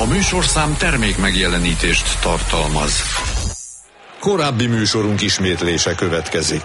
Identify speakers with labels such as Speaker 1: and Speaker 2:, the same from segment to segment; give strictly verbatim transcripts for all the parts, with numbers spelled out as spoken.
Speaker 1: A műsorszám termék megjelenítést tartalmaz. Korábbi műsorunk ismétlése következik.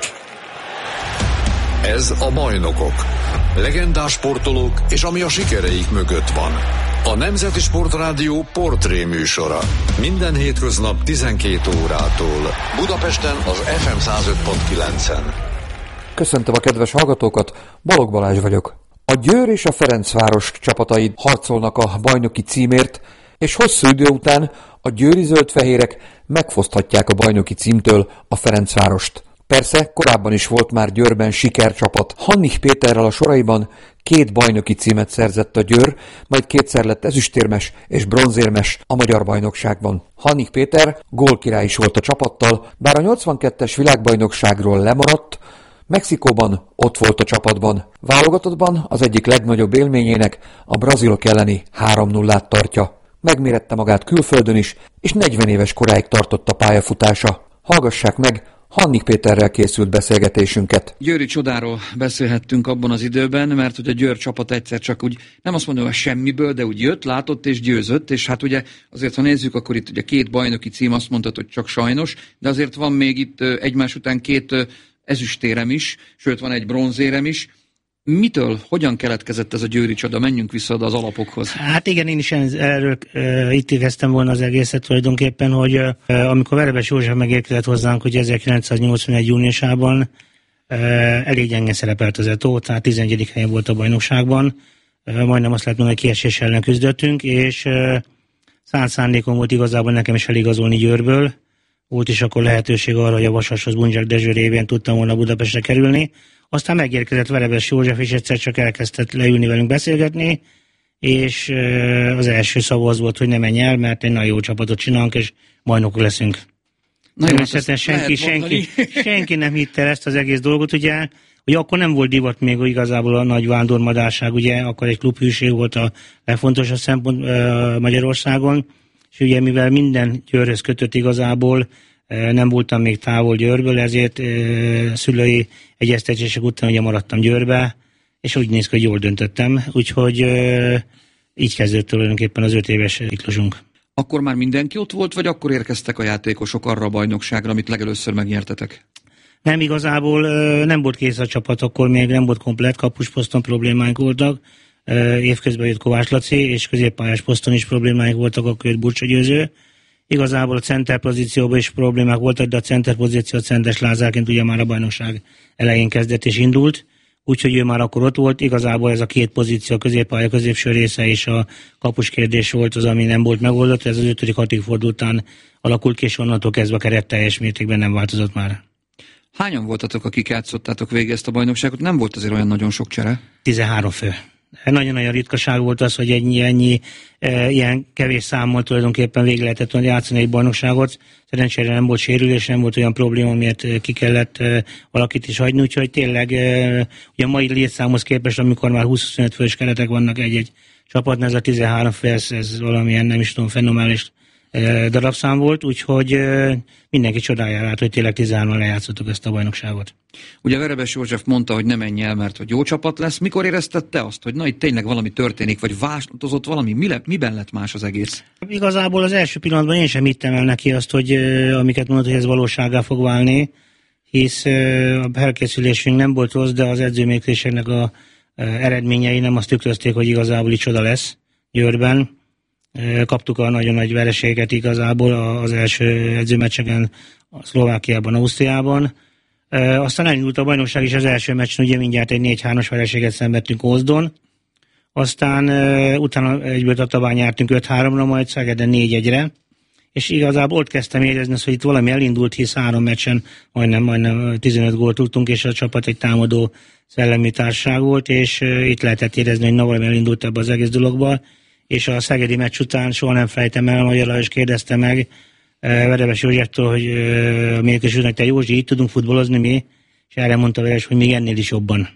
Speaker 1: Ez a Bajnokok. Legendás sportolók és ami a sikereik mögött van. A Nemzeti Sportrádió portré műsora. Minden hétköznap tizenkét órától. Budapesten az ef em száz öt pont kilencen.
Speaker 2: Köszöntöm a kedves hallgatókat, Balogh Balázs vagyok. A Győr és a Ferencváros csapatai harcolnak a bajnoki címért, és hosszú idő után a győri zöldfehérek megfoszthatják a bajnoki címtől a Ferencvárost. Persze, korábban is volt már Győrben sikercsapat. Hannig Péterrel a soraiban két bajnoki címet szerzett a Győr, majd kétszer lett ezüstérmes és bronzérmes a magyar bajnokságban. Hannig Péter gólkirály is volt a csapattal, bár a nyolcvankettes világbajnokságról lemaradt, Mexikóban ott volt a csapatban. Válogatottban az egyik legnagyobb élményének a brazilok elleni három nullát tartja. Megmérette magát külföldön is, és negyven éves koráig tartott a pályafutása. Hallgassák meg Hannig Péterrel készült beszélgetésünket.
Speaker 3: Győri csodáról beszélhettünk abban az időben, mert hogy a Győr csapat egyszer csak úgy, nem azt mondom, hogy semmiből, de úgy jött, látott és győzött, és hát ugye azért, ha nézzük, akkor itt ugye két bajnoki cím, azt mondtad, hogy csak sajnos, de azért van még itt egymás után két ezüstérem is, sőt van egy bronzérem is. Mitől, hogyan keletkezett ez a győri csoda? Menjünk vissza az alapokhoz.
Speaker 4: Hát igen, én is erről e, itt kezdtem volna az egészet tulajdonképpen, hogy e, amikor Verebes József megérkezett hozzánk, hogy ezerkilencszáznyolcvanegy júniusában e, elég gyenge szerepelt az Eto, tehát tizenegyedik helyen volt a bajnokságban, e, majdnem azt lehet mondani, hogy kiesés ellen küzdöttünk, és e, szánt szándékom volt igazából nekem is eligazolni Győrből. Volt is akkor lehetőség arra, hogy a Vasashoz Bundzsák Dezső révén tudtam volna Budapestre kerülni. Aztán megérkezett Verebes József, és egyszer csak elkezdett leülni velünk beszélgetni, és az első szava az volt, hogy ne menj el, mert egy nagyon jó csapatot csinálunk, és bajnokok leszünk. Természetesen senki, senki, senki nem hitte ezt az egész dolgot, ugye, hogy akkor nem volt divat még igazából a nagy vándormadárság, ugye, akkor egy klubhűség volt a legfontosabb szempont Magyarországon, és ugye mivel minden Győrhöz kötött igazából, nem voltam még távol Győrből, ezért e, szülői egyeztetések után ugye maradtam Győrbe, és úgy néz ki, hogy jól döntöttem, úgyhogy e, így kezdődött tulajdonképpen az öt éves ciklusunk.
Speaker 3: Akkor már mindenki ott volt, vagy akkor érkeztek a játékosok arra a bajnokságra, amit legelőször megnyertetek?
Speaker 4: Nem, igazából e, nem volt kész a csapat, akkor még nem volt komplett, kapusposzton problémáink voltak, e, évközben jött Kovács Laci, és középpályás poszton is problémáink voltak, akkor jött Burcsa Győző. Igazából a center pozícióban is problémák voltak, de a center pozíció Centes Lázárként ugye már a bajnokság elején kezdett és indult, úgyhogy ő már akkor ott volt. Igazából ez a két pozíció, a középpálya középső része és a kapus kérdés volt az, ami nem volt megoldott. Ez az ötödik hatig forduló után alakult ki, és onnantól kezdve a keret teljes mértékben nem változott már.
Speaker 3: Hányan voltatok, akik játszottátok végig ezt a bajnokságot? Nem volt azért olyan nagyon sok csere?
Speaker 4: tizenhárom fő. Nagyon-nagyon ritkaság volt az, hogy ennyi, ennyi e, ilyen kevés számmal tulajdonképpen végig lehetett játszani egy bajnokságot. Szerencsére nem volt sérülés, nem volt olyan probléma, miért ki kellett e, valakit is hagyni, úgyhogy tényleg e, ugye a mai létszámhoz képest, amikor már húsz-huszonöt fős keretek vannak egy-egy csapatnál, ez a tizenhárom fő, ez, ez valamilyen, nem is tudom, fenomenális e, darabszám volt, úgyhogy e, mindenki csodálja át, hogy tényleg tizenhárman lejátszottuk ezt a bajnokságot.
Speaker 3: Ugye Verebes József mondta, hogy ne menj el, mert hogy jó csapat lesz. Mikor éreztette azt, hogy na itt tényleg valami történik, vagy változott valami? Mi le, miben lett más az egész?
Speaker 4: Igazából az első pillanatban én sem hittem el neki azt, hogy amiket mondott, hogy ez valósággá fog válni, hisz a felkészülésünk nem volt rossz, de az edzőmérkőzéseknek a eredményei nem azt tükrözték, hogy igazából itt csoda lesz Győrben. Kaptuk a nagyon nagy vereséget igazából az első edzőmeccseken, a Szlovákiában, Ausztriában. E, aztán elindult a bajnokság is, az első meccsen ugye mindjárt egy négy-hármas vereséget szenvedtünk Ózdon. Aztán e, utána egyből Tatabán nyertünk öt-háromra, majd Szegeden négy-egyre. És igazából ott kezdtem érezni, hogy itt valami elindult, hisz három meccsen majdnem, majdnem tizenöt gólt tudtunk, és a csapat egy támadó szellemi társaság volt, és e, itt lehetett érezni, hogy na valami elindult ebbe az egész dologba. És a szegedi meccs után soha nem fejtem el, Magyar Lajos kérdezte meg Verebes Józseftől, hogy a mérkőzés után, te Józsi, itt tudunk futballozni mi? És erre mondta Verebes, hogy még ennél is jobban.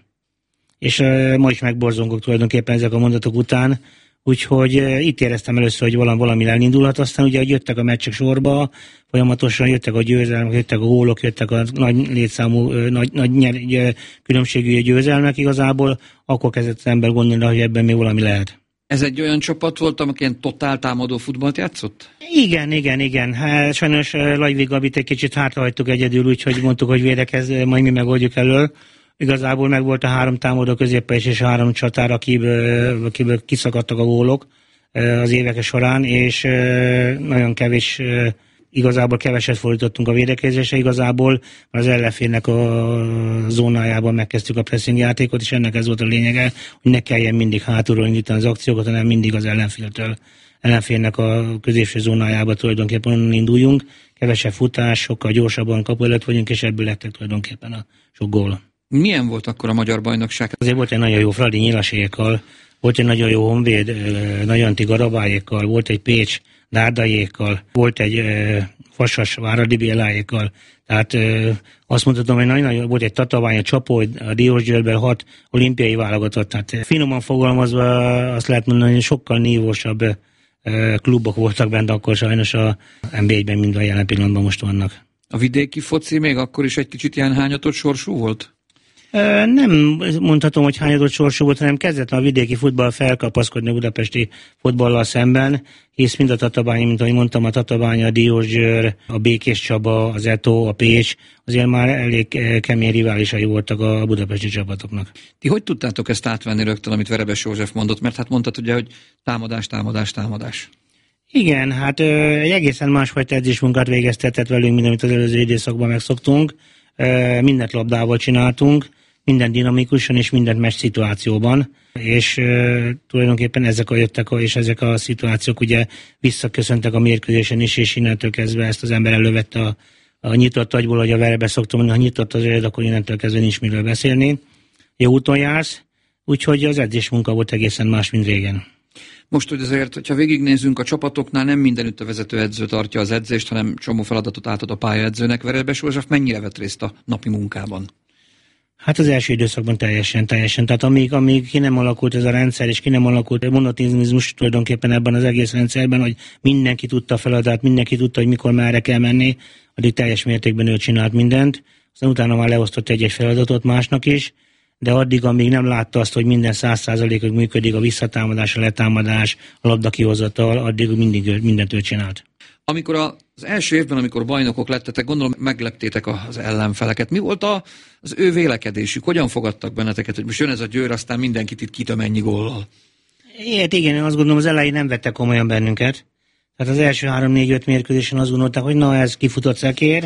Speaker 4: És ma is megborzongok tulajdonképpen ezek a mondatok után, úgyhogy itt éreztem először, hogy valami, valami elindulhat, aztán ugye jöttek a meccsek sorba, folyamatosan jöttek a győzelmek, jöttek a gólok, jöttek a nagy létszámú, nagy, nagy nyer, különbségű győzelmek igazából, akkor kezdett az ember gondolni, hogy ebben még valami lehet.
Speaker 3: Ez egy olyan csapat volt, amelyik ilyen totál támadó futballt játszott?
Speaker 4: Igen, igen, igen. Hát, sajnos Lajvig Gabit egy kicsit hátrahagytuk egyedül, úgyhogy mondtuk, hogy védekez, majd mi megoldjuk elől. Igazából meg volt a három támadó középpes és a három csatár, akiből, akiből kiszakadtak a gólok az évek során, és nagyon kevés, igazából keveset fordítottunk a védekezésre, igazából az ellenfélnek a zónájában megkezdtük a pressing játékot, és ennek ez volt a lényege, hogy ne kelljen mindig hátulról indítani az akciókat, hanem mindig az ellenféltől, ellenfélnek a középső zónájába tulajdonképpen onnan induljunk, kevesebb futás, sokkal gyorsabban kapu előtt vagyunk, és ebből lettek tulajdonképpen a sok gól.
Speaker 3: Milyen volt akkor a magyar bajnokság?
Speaker 4: Azért volt egy nagyon jó Fradi Nyilasékkal, volt egy nagyon jó Honvéd Nagyanti Garabájékkal, volt egy Pécs Dárdaiékkal, volt egy Vasas Váradi Béláékkal. Tehát azt mondhatom, hogy nagyon volt egy Tatabány, a Csapó, a Diósgyőrből hat olimpiai válogatott. Tehát finoman fogalmazva azt lehet mondani, hogy sokkal nívósabb klubok voltak benne akkor sajnos a en bé egyben, mint a jelen pillanatban most vannak.
Speaker 3: A vidéki foci még akkor is egy kicsit ilyen hányatott sorsú volt?
Speaker 4: Nem mondhatom, hogy hányadott sorsú volt, hanem kezdett a vidéki futball felkapaszkodni a budapesti futballal szemben, hisz mind a Tatabány, mint ahogy mondtam, a Tatabány, a Diósgyőr, a Békés Csaba, az Eto, a Pécs, azért már elég kemény riválisai voltak a budapesti csapatoknak.
Speaker 3: Ti hogy tudtátok ezt átvenni rögtön, amit Verebes József mondott? Mert hát mondtad ugye, hogy támadás, támadás, támadás.
Speaker 4: Igen, hát egy egészen másfajta edzésmunkát végeztetett velünk, mint amit az előző időszakban megszoktunk. Mindent labdával csináltunk, minden dinamikusan és mindent meccs szituációban, és uh, tulajdonképpen ezek a jöttek, és ezek a szituációk ugye visszaköszöntek a mérkőzésen is, és innentől kezdve ezt az ember elővette a, a nyitott agyból, hogy a Verebe szoktam mondani, ha nyitott az agyad, akkor innentől kezdve nincs miről beszélni. Jó úton jársz, úgyhogy az edzés munka volt egészen más, mint régen.
Speaker 3: Most, hogy azért, hogyha végignézünk a csapatoknál, nem mindenütt a vezetőedző tartja az edzést, hanem csomó feladatot átad a pályaedzőnek. Verebes József mennyire vett részt a napi munkában?
Speaker 4: Hát az első időszakban teljesen, teljesen. Tehát amíg, amíg ki nem alakult ez a rendszer, és ki nem alakult a monotonizmus tulajdonképpen ebben az egész rendszerben, hogy mindenki tudta a feladat, mindenki tudta, hogy mikor merre kell menni, addig teljes mértékben ő csinált mindent. Aztán utána már leosztott egy-egy feladatot másnak is, de addig, amíg nem látta azt, hogy minden száz százalékig működik a visszatámadás, a letámadás, a labda kihozatal, addig mindig mindent ő csinált.
Speaker 3: Amikor az első évben, amikor bajnokok lettetek, gondolom megleptétek az ellenfeleket. Mi volt az ő vélekedésük? Hogyan fogadtak benneteket, hogy most jön ez a Győr, aztán mindenkit itt kitöm ennyi góllal?
Speaker 4: Ilyet, igen, én azt gondolom, az elején nem vettek komolyan bennünket. Tehát az első három-négy-öt mérkőzésen azt gondolták, hogy na, ez kifutott szekér,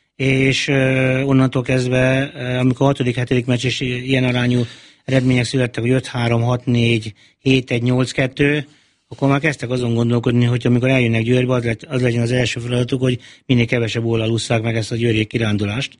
Speaker 4: és uh, onnantól kezdve, uh, amikor a hatodik, hetedik meccs és ilyen arányú eredmények születtek, hogy öt három, hat négy, hét egy, nyolc kettő, akkor már kezdtek azon gondolkodni, hogy amikor eljönnek Győrbe, az, az legyen az első feladatuk, hogy minél kevesebb góllal ússzák meg ezt a győri kirándulást.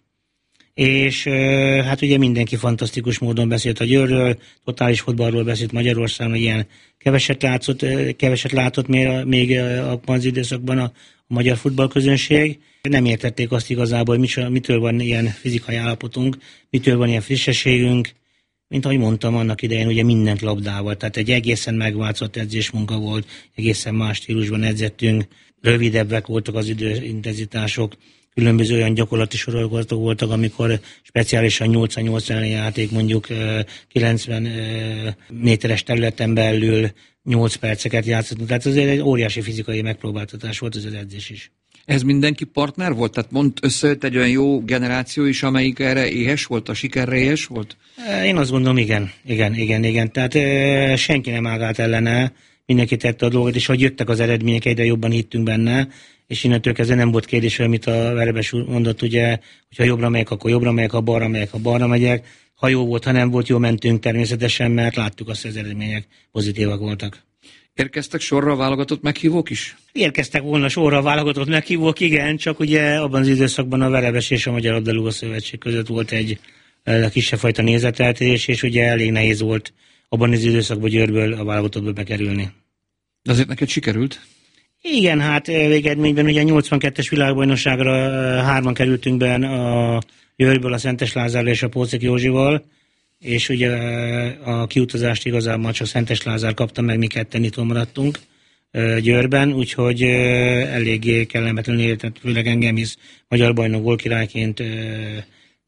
Speaker 4: És hát ugye mindenki fantasztikus módon beszélt a Győrről, totális futballról beszélt Magyarországon, ilyen keveset látszott, keveset látott még abban az időszakban a, a magyar futballközönség. Nem értették azt igazából, hogy mitől van ilyen fizikai állapotunk, mitől van ilyen frissességünk. Mint ahogy mondtam, annak idején ugye mindent labdával, tehát egy egészen megváltozott edzésmunka volt, egészen más stílusban edzettünk, rövidebbek voltak az időintenzitások, különböző olyan gyakorlati sorozatok voltak, amikor speciálisan nyolcvan-nyolcvan játék mondjuk kilencven méteres területen belül nyolc perceket játszottunk, tehát azért egy óriási fizikai megpróbáltatás volt az, az edzés is.
Speaker 3: Ez mindenki partner volt? Tehát mond összejött egy olyan jó generáció is, amelyik erre éhes volt, a sikerre éhes volt?
Speaker 4: Én azt gondolom, igen, igen, igen, igen. Tehát e, senki nem ágált ellene, mindenki tette a dolgot, és hogy jöttek az eredmények, egyre jobban hittünk benne, és innentől kezdve nem volt kérdés, amit a Verebes mondott, ugye, hogyha jobbra megyek, akkor jobbra megyek, ha balra megyek, ha balra megyek. Ha jó volt, ha nem volt jó, mentünk természetesen, mert láttuk azt, hogy az eredmények pozitívak voltak.
Speaker 3: Érkeztek sorra a válogatott meghívók is?
Speaker 4: Érkeztek volna sorra a válogatott meghívók, igen, csak ugye abban az időszakban a Verebes és a Magyar Labdarúgó Szövetség között volt egy kisebb fajta nézeteltérés, és ugye elég nehéz volt abban az időszakban Győrből a válogatottba bekerülni.
Speaker 3: De azért neked sikerült?
Speaker 4: Igen, hát végeredményben ugye a nyolcvankettes világbajnokságra hárman kerültünk be a Győrből, a Szentes Lázárral és a Póczek Józsival, és ugye a kiutazást igazából csak Szentes Lázár kapta meg, mi ketten itt maradtunk Győrben, úgyhogy eléggé kellemetlenül értett, főleg engem, hisz magyar bajnok gólkirályként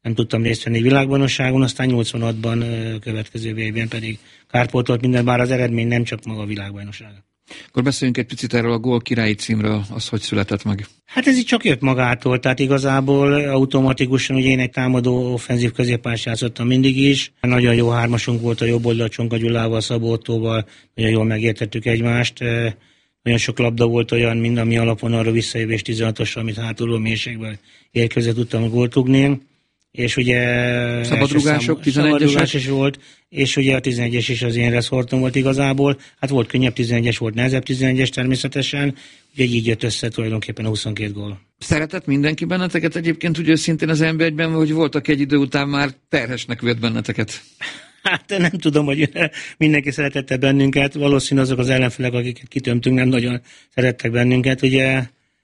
Speaker 4: nem tudtam részt venni világbajnokságon, aztán nyolcvanhatban következő vé bén pedig kárpótolt minden, bár az eredmény nem csak maga a világbajnokság.
Speaker 3: Akkor beszéljünk egy picit erről a gól királyi címről, az hogy született meg?
Speaker 4: Hát ez így csak jött magától, tehát igazából automatikusan, ugye én egy támadó offenzív középpályás játszottam mindig is. Nagyon jó hármasunk volt a jobb oldal Csonka Gyulával, Szabó Ottóval, nagyon jól megértettük egymást. Nagyon sok labda volt olyan, mind ami alapon arra visszajövés tizenhatosra, amit hátulról mélységből érkezve tudtam a gólt rúgni. És ugye
Speaker 3: szabadrugások,
Speaker 4: tizenegyes is volt, és ugye a tizenegyes is az én reszortom volt igazából. Hát volt könnyebb tizenegyes, volt nehezebb tizenegyes természetesen, ugye így jött össze tulajdonképpen a huszonkét gól.
Speaker 3: Szeretett mindenki benneteket egyébként, úgy őszintén az en bé egyben, hogy voltak egy idő után már terhesnek vett benneteket?
Speaker 4: Hát nem tudom, hogy mindenki szeretette bennünket, valószínű azok az ellenfelek, akiket kitömtünk, nem nagyon szerettek bennünket. Ugye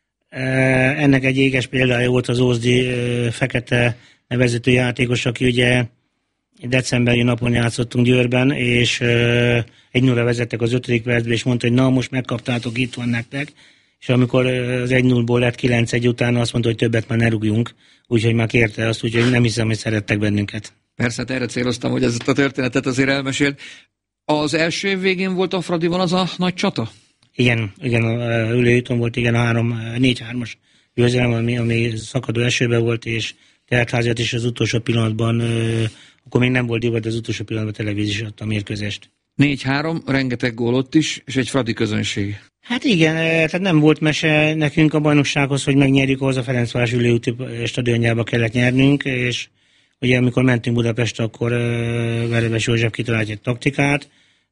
Speaker 4: ennek egy éges példája volt az Ózdi Fekete nevezető játékos, aki ugye decemberi napon játszottunk Győrben, és egy nullra vezettek az ötödik percben, és mondta, hogy na, most megkaptátok, itt van nektek. És amikor az egy nullból lett kilenc egy utána, azt mondta, hogy többet már ne rúgjunk, úgyhogy már kérte azt, úgyhogy nem hiszem, hogy szerettek bennünket.
Speaker 3: Persze, erre céloztam, hogy ezt a történetet azért elmesélt. Az első év végén volt a Fradiban az a nagy csata?
Speaker 4: Igen, igen, ülőjúton volt, igen, a három, négy-hármas győzelem, ami, ami szakadó esőben volt, és Teltháziat is az utolsó pillanatban, akkor még nem volt divat, az utolsó pillanatban televíziós adta a mérkőzést.
Speaker 3: négy-három, rengeteg gól ott is, és egy fradi közönség.
Speaker 4: Hát igen, tehát nem volt mese nekünk a bajnoksághoz, hogy megnyerjük, ahhoz a Ferencváros ülőúti stadionjába kellett nyernünk, és ugye amikor mentünk Budapestre, akkor Verebes József kitalált egy taktikát,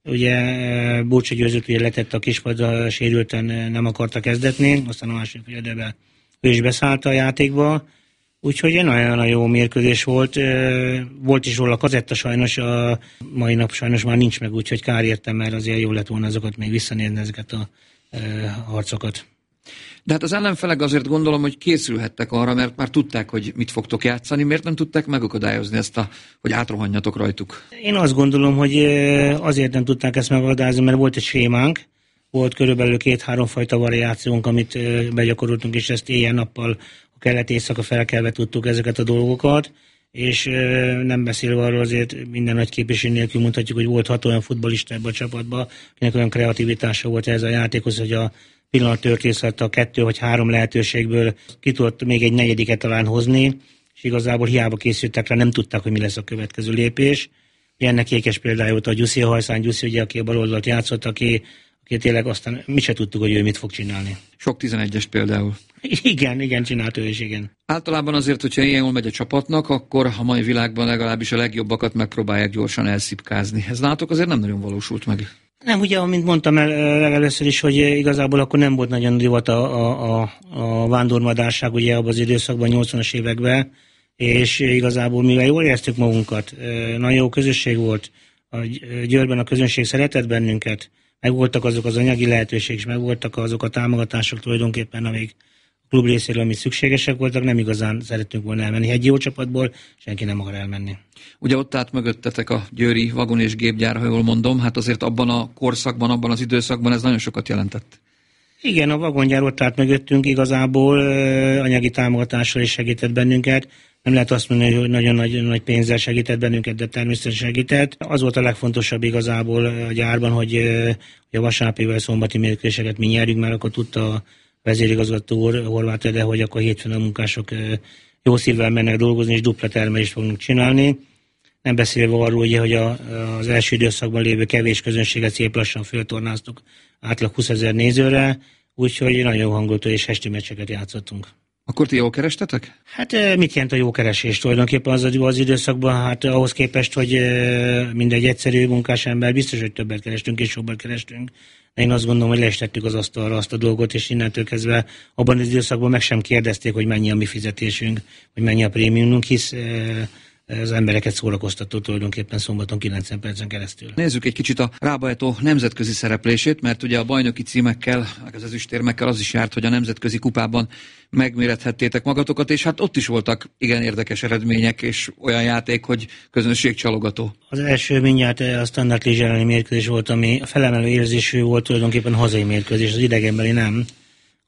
Speaker 4: ugye Burcsi Győzőt ugye letett a kispadra, sérülten nem akarta kezdetni, aztán a másik félidőben ő is beszállt a játékba, úgyhogy egy nagyon jó mérkőzés volt. Volt is róla kazetta, sajnos a mai nap sajnos már nincs meg, úgyhogy kár értem, mert azért jó lett volna azokat még visszanézni, ezeket a harcokat.
Speaker 3: De hát az ellenfelek azért gondolom, hogy készülhettek arra, mert már tudták, hogy mit fogtok játszani. Miért nem tudták megakadályozni ezt, a, hogy átrohanjatok rajtuk?
Speaker 4: Én azt gondolom, hogy azért nem tudták ezt megakadályozni, mert volt egy sémánk, volt körülbelül két-három fajta variációnk, amit begyakoroltunk, és ezt éjjel-nappal a kelet-éjszaka felkelve tudtuk ezeket a dolgokat, és nem beszélve arról azért minden nagy képviség nélkül mondhatjuk, hogy volt hat olyan futballista ebben a csapatban, akinek olyan kreativitása volt ez a játékhoz, hogy a pillanat történet a kettő vagy három lehetőségből ki tudott még egy negyediket talán hozni, és igazából hiába készültek rá, nem tudták, hogy mi lesz a következő lépés. Ennek ékes példája volt a Gyuszi, a Hajszán Gyuszi, ugye, aki a baloldalt játszott, aki, aki tényleg aztán mi se tudtuk, hogy ő mit fog csinálni.
Speaker 3: Sok tizenegyes például.
Speaker 4: Igen, igen, csinált ő is, igen.
Speaker 3: Általában azért, hogyha ilyen jól megy a csapatnak, akkor a mai világban legalábbis a legjobbakat megpróbálják gyorsan elszipkázni. Ez látok azért nem nagyon valósult meg.
Speaker 4: Nem, ugye, amint mondtam el legelőször is, hogy igazából akkor nem volt nagyon divat a, a, a, a vándormadárság, ugye abban az időszakban, nyolcvanas években, és igazából mivel jól éreztük magunkat, nagyon jó közösség volt, a Győrben a közönség szeretett bennünket, meg voltak azok az anyagi lehetőségek, és meg voltak azok a támogatások tulajdonképpen, amik a klub részéről, amit szükségesek voltak, nem igazán szerettünk volna elmenni. Egy jó csapatból senki nem akar elmenni.
Speaker 3: Ugye ott állt mögöttetek a győri vagon és gépgyár, ha jól mondom, hát azért abban a korszakban, abban az időszakban ez nagyon sokat jelentett. Igen, a vagongyár ott állt mögöttünk, igazából anyagi támogatással is segített bennünket. Nem lehet azt mondani, hogy nagyon nagy, nagy pénzzel segített bennünket, de természetesen segített. Az volt a legfontosabb igazából a gyárban, hogy, hogy a vasárnapi vagy szombati mérkőzéseket mi nyerjünk, mert akkor tudta a vezérigazgató úr, Horváth Ede, hogy akkor hétfőn a munkások jó szívvel mennek dolgozni, és dupla termelést fognak csinálni. Nem beszélve arról, ugye, hogy a, az első időszakban lévő kevés közönséget szép lassan föltornáztuk átlag húszezer nézőre, úgyhogy nagyon jó hangulatú és esti meccseket játszottunk. Akkor ti jól kerestetek?
Speaker 4: Hát mit jelent a jó keresés tulajdonképpen az, az időszakban? Hát ahhoz képest, hogy mindegy egyszerű munkás ember, biztos, hogy többet kerestünk és jobban kerestünk. De én azt gondolom, hogy le is tettük az asztalra azt a dolgot, és innentől kezdve abban az időszakban meg sem kérdezték, hogy mennyi a mi fizetésünk, hogy mennyi a prémiumunk, hisz az embereket szórakoztató tulajdonképpen szombaton kilencven percen keresztül.
Speaker 3: Nézzük egy kicsit a Rába Eto nemzetközi szereplését, mert ugye a bajnoki címekkel, meg az ezüstérmekkel az is járt, hogy a nemzetközi kupában megmérethettétek magatokat, és hát ott is voltak igen érdekes eredmények, és olyan játék, hogy közönségcsalogató.
Speaker 4: Az első mindjárt a Standard Liège elleni mérkőzés volt, ami felemelő érzésű volt, tulajdonképpen hazai mérkőzés, az idegenbeli nem.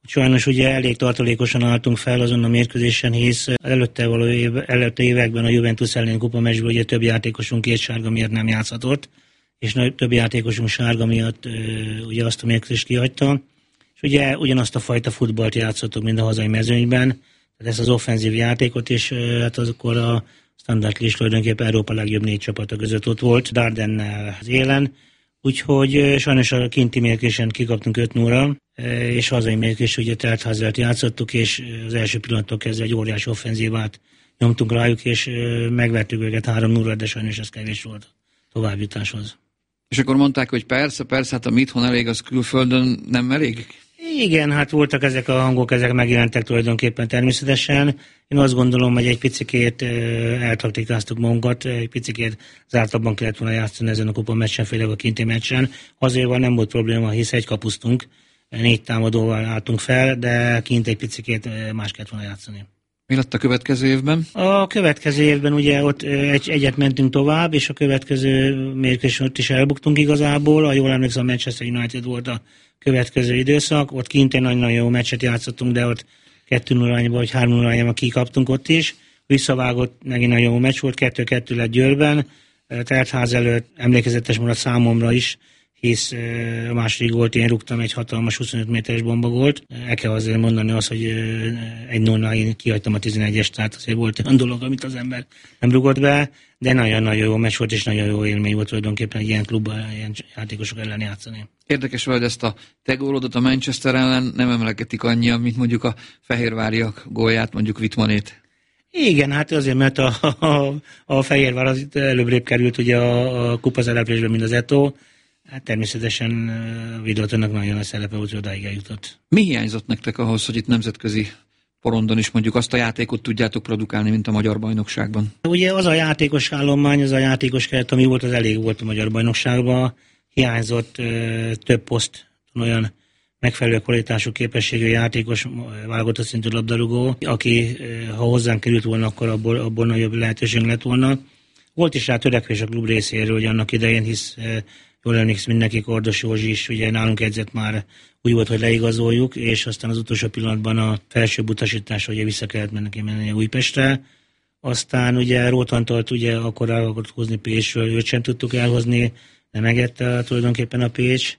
Speaker 4: Sajnos ugye elég tartalékosan álltunk fel azon a mérkőzésen, hisz előtte, való év, előtte években a Juventus ellen kupa meccsben ugye több játékosunk két sárga miatt nem játszhatott, és több játékosunk sárga miatt ugye azt a mérkőzést kihagyta. És ugye ugyanazt a fajta futballt játszottuk, mint a hazai mezőnyben, tehát ezt az offenzív játékot, és hát akkor a Standard Liège tulajdonképpen Európa legjobb négy csapata között ott volt, Dardennel az élen, úgyhogy sajnos a kinti mérkőzésen kikaptunk öt nullra, és hazai mérkőzést ugye teltházelt játszottuk, és az első pillanattól kezdve egy óriási offenzívát nyomtunk rájuk, és megvertük őket három nullra, de sajnos ez kevés volt továbbjutáshoz. És
Speaker 3: akkor mondták, hogy persze, persze, hát ami itthon elég, az külföldön nem elég?
Speaker 4: Igen, hát voltak ezek a hangok, ezek megjelentek tulajdonképpen természetesen. Én azt gondolom, hogy egy picikét eltaktikáztuk magunkat, egy picikét zártabban kellett volna játszani ezen a kupa meccsen, főleg a kinti meccsen. Azért nem volt probléma, hisz egy kapusztunk, négy támadóval álltunk fel, de kint egy picikét más kellett volna játszani.
Speaker 3: Mi lett a következő évben?
Speaker 4: A következő évben ugye ott egy, egyet mentünk tovább, és a következő mérkőzésen ott is elbuktunk igazából. A jól emlékszem, a Manchester United volt a következő időszak. Ott kint egy nagyon jó meccset játszottunk, de ott kettő null arányban, vagy három null arányban kikaptunk ott is. Visszavágott, megint nagyon jó meccs volt, kettő kettő lett Győrben. Teltház előtt emlékezetes maradt számomra is, hisz a második gólt én rúgtam, egy hatalmas huszonöt méteres bombagolt. El kell azért mondani azt, hogy egy nullnál én kihagytam a tizenegyes, tehát azért volt olyan dolog, amit az ember nem rúgott be, de nagyon-nagyon jó meccs volt, és nagyon jó élmény volt tulajdonképpen egy ilyen klubban, ilyen játékosok ellen játszani.
Speaker 3: Érdekes, hogy ezt a te gólodot a Manchester ellen nem emlegetik annyian, mint mondjuk a fehérváriak gólját, mondjuk Wittmannét.
Speaker 4: Igen, hát azért, mert a, a, a Fehérvár az itt előbbre került ugye a, a kupaszereplésben, mint az Eto. Hát természetesen Videótonnak nagyon a szerepe volt, hogy odáig eljutott.
Speaker 3: Mi hiányzott nektek ahhoz, hogy itt nemzetközi porondon is mondjuk azt a játékot tudjátok produkálni, mint a magyar bajnokságban?
Speaker 4: Ugye az a játékos állomány, az a játékos keret, ami volt, az elég volt a magyar bajnokságban. Hiányzott ö, több poszt, olyan megfelelő kvalitású képességű játékos, válogatott szintű labdarúgó, aki ha hozzánk került volna, akkor abból, abból nagyobb lehetőség lett volna. Volt is rá törekvés a klub részéről, hogy annak idején, hisz jól emlékszem, mindenki, Kordos Józsi is ugye nálunk edzett már, úgy volt, hogy leigazoljuk, és aztán az utolsó pillanatban a felsőbb utasításra ugye vissza kellett menni, menni Újpestre. Aztán ugye Rótantolt ugye akkor el akart hozni Pécsről, őt sem tudtuk elhozni, nem engedte tulajdonképpen a Pécs,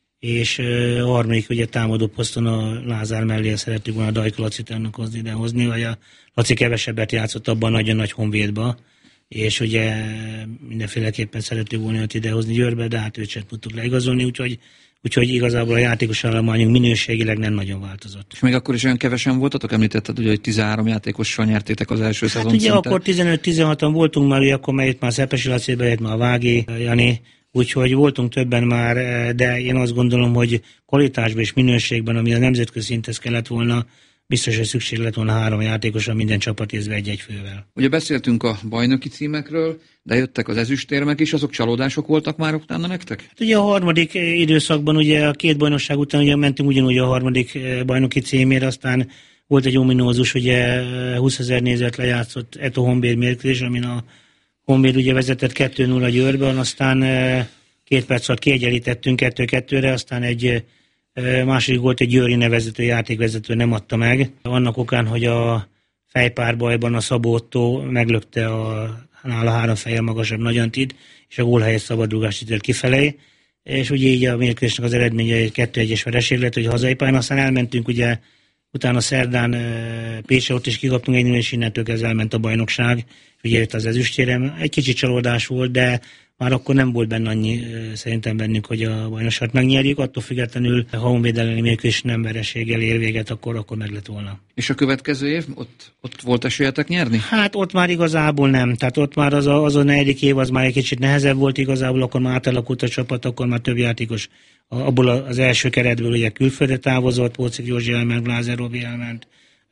Speaker 4: és a harmadik ugye támadó poszton a Lázár mellé szerettük volna a Dajka Lacit ennek hozni, ide hozni, vagy a Laci kevesebbet játszott abban nagyon nagy Honvédba, és ugye mindenféleképpen szerettük volna őt idehozni Győrbe, de hát őt sem tudtuk leigazolni, úgyhogy, úgyhogy igazából a játékos állományunk minőségileg nem nagyon változott.
Speaker 3: És még akkor is olyan kevesen voltatok? Említetted, ugye, hogy tizenhárom játékossal nyertétek az első szezon.
Speaker 4: Hát ugye szinte. Akkor tizenöt-tizenhatan voltunk már, ugye akkor melyet már Szepesi Laci, bejött már a Vági, Jani, úgyhogy voltunk többen már, de én azt gondolom, hogy kvalitásban és minőségben, ami a nemzetközi szinthez kellett volna, biztos, hogy szükség lett volna három játékosra, minden csapat észve egy-egy fővel.
Speaker 3: Ugye beszéltünk a bajnoki címekről, de jöttek az ezüstérmek is, azok csalódások voltak már utána nektek?
Speaker 4: Hát ugye a harmadik időszakban, ugye a két bajnokság után ugye mentünk ugyanúgy a harmadik bajnoki címért, aztán volt egy ominózus, ugye húszezer nézőt lejátszott Eto Honvéd mérkőzés, amin a Honvéd ugye vezetett kettő null Győrben, aztán két perc alatt kiegyenlítettünk kettő kettőre, aztán egy második volt egy Győri nevezető játékvezető nem adta meg. Annak okán, hogy a fejpárbajban a Szabó Ottó meglökte a nála három fejjel magasabb Nagyantit, és a gólhelyes szabadrugást ítélt kifelé, és ugye így a mérkőzésnek az eredménye egy kettő egyes vereség lett, hogy hazai pályán, aztán elmentünk ugye utána szerdán Pécsre, ott is kikaptunk egy null, és innentől kezdve elment a bajnokság, ugye jött az ezüstérem. Egy kicsit csalódás volt, de már akkor nem volt benne annyi szerintem bennünk, hogy a bajnokságot megnyerjük, attól függetlenül, ha Honvéd elleni mérkőzés nem vereséggel ér véget, akkor, akkor meg lett volna.
Speaker 3: És a következő év? Ott, ott volt esélyetek nyerni?
Speaker 4: Hát ott már igazából nem. Tehát ott már az a, az a negyedik év az már egy kicsit nehezebb volt igazából, akkor már átalakult a csapat, akkor már több játékos abból az első keretből ugye külföldre távozott, Pócik Józsi elment, Glázer Robi elment,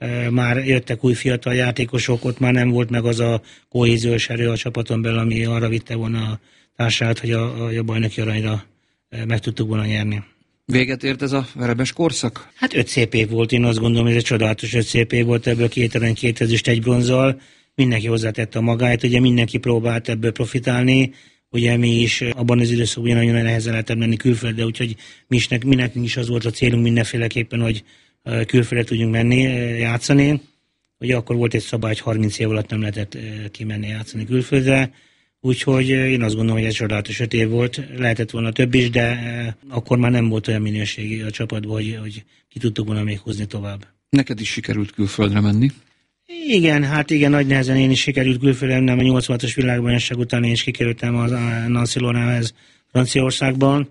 Speaker 4: már jöttek új fiatal játékosok, ott már nem volt meg az a kohéziós erő a csapaton belül, ami arra vitte volna a társát, hogy a, a bajnoki aranyra meg tudtuk volna nyerni.
Speaker 3: Véget ért ez a verebes korszak?
Speaker 4: Hát öt szép év volt, én azt gondolom, hogy ez egy csodálatos öt szép év volt, ebből két arany, két ezüst, egy bronzzal. Mindenki hozzátette a magáit, ugye mindenki próbált ebből profitálni, ugye mi is abban az időszakban nagyon nehezen lehetett menni külföldre, úgyhogy mi, is, mi nekünk is az volt a célunk mindenféleképpen, hogy külföldre tudjunk menni, játszani. Ugye akkor volt egy szabály, hogy harminc év alatt nem lehetett kimenni játszani külföldre, úgyhogy én azt gondolom, hogy ez csodálatos öt év volt, lehetett volna több is, de akkor már nem volt olyan minőségi a csapatban, hogy, hogy ki tudtuk volna még húzni tovább.
Speaker 3: Neked is sikerült külföldre menni?
Speaker 4: Igen, hát igen, nagy nehezen én is sikerült külföldre mennem, a nyolcvanhatos világbajnokság után én is kikerültem a Nancy Lorrainhez Franciaországban.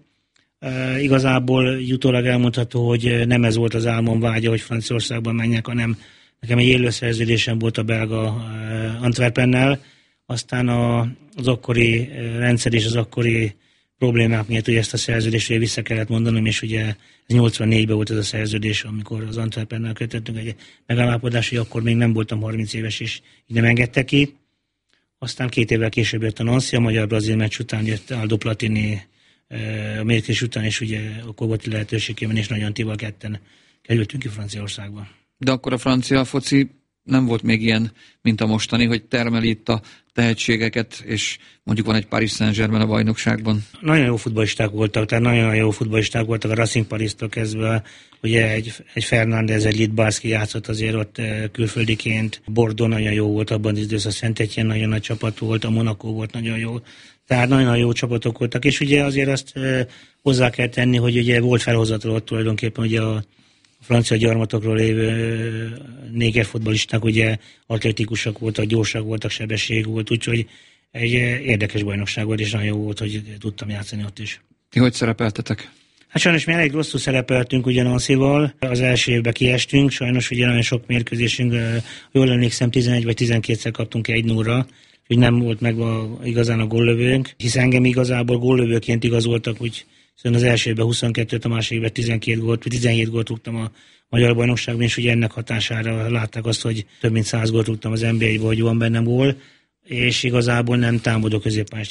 Speaker 4: E, igazából jutólag elmondható, hogy nem ez volt az álmom vágya, hogy Franciaországban menjek, hanem nekem egy élő szerződésem volt a belga Antwerpennel, aztán a, az akkori rendszer és az akkori problémák miatt ugye ezt a szerződést ugye vissza kellett mondanom, és ugye ez nyolcvannégyben volt ez a szerződés, amikor az Antwerpennel kötöttünk egy megállapodás, hogy akkor még nem voltam harminc éves, és így nem engedtek ki. Aztán két évvel később jött a Nancy, a magyar-brazil meccs után jött Aldo Platini a mérkőzés után, és ugye akkor volt lehetőségében, és nagyon tival ketten kerültünk ki Franciaországba.
Speaker 3: De akkor a francia foci nem volt még ilyen, mint a mostani, hogy termeli itt a tehetségeket, és mondjuk van egy Paris Saint-Germain a bajnokságban.
Speaker 4: Nagyon jó futballisták voltak, tehát nagyon jó futballisták voltak a Racing Paris-tól kezdve, ugye egy, egy Fernández, egy Littbarski játszott azért ott külföldiként, Bordeaux nagyon jó volt abban az időszak, Saint-Étienne nagyon nagy csapat volt, a Monaco volt nagyon jó, tehát nagyon jó csapatok voltak, és ugye azért azt hozzá kell tenni, hogy ugye volt felhozatról tulajdonképpen ugye a A francia gyarmatokról lévő néger futballisták ugye atletikusak voltak, gyorsak voltak, sebesség volt, úgyhogy egy érdekes bajnokság volt, és nagyon jó volt, hogy tudtam játszani ott is.
Speaker 3: Ti hogy szerepeltetek?
Speaker 4: Hát sajnos mi elég rosszul szerepeltünk ugye Nancyval, az első évben kiestünk, sajnos ugye nagyon sok mérkőzésünk, jól emlékszem, tizenegy vagy tizenkétszer kaptunk egy nullra, hogy nem volt meg a, igazán a góllövőnk, hisz engem igazából góllövőként igazoltak, úgy szóval az első évben huszonkettőt, a második évben tizenkét gólt, vagy tizenhét gólt rúgtam a magyar bajnokságban, és ugye ennek hatására látták azt, hogy több mint száz gólt rúgtam az en bé egy-ben, hogy van bennem gól, és igazából nem támadó középpályás